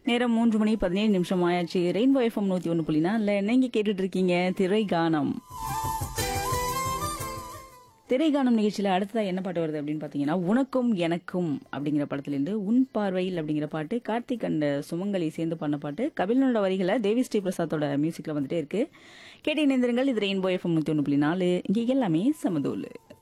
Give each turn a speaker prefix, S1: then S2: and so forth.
S1: நேரம் 3 மணி 17 நிமிஷம் ஆயாச்சு. ரெயின்போ எஃப்எம் 101.4 நீங்க கேட்டுட்டு இருக்கீங்க திரைகானம். திரைகானம் நிகழ்ச்சியில அடுத்ததா என்ன பாட்டு வருது அப்படின்னு பாத்தீங்கன்னா, உனக்கும் எனக்கும் அப்படிங்கிற படத்திலிருந்து உன் பார்வையில் அப்படிங்கிற பாட்டு கார்த்திக் அண்ட் சுமங்கலி சேர்ந்து பண்ண பாட்டு. கபிலனோட வரிகளை தேவி ஸ்ரீ பிரசாத்தோட மியூசிக்ல வந்துட்டே இருக்கு. கேட்டு இணைந்திருங்கள். இது ரெயின்போ எஃப்எம் 101.4 இங்கே எல்லாமே சமதூளு.